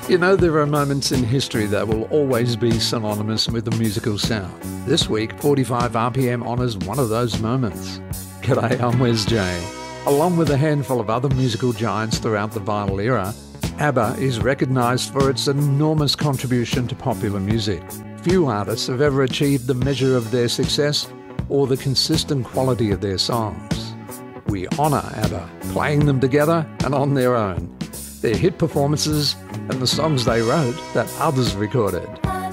You know, there are moments in history that will always be synonymous with the musical sound. This week, 45 RPM honours one of those moments. G'day, I'm Wes J. Along with a handful of other musical giants throughout the vinyl era, ABBA is recognised for its enormous contribution to popular music. Few artists have ever achieved the measure of their success or the consistent quality of their songs. We honour ABBA, playing them together and on their own, their hit performances and the songs they wrote that others recorded.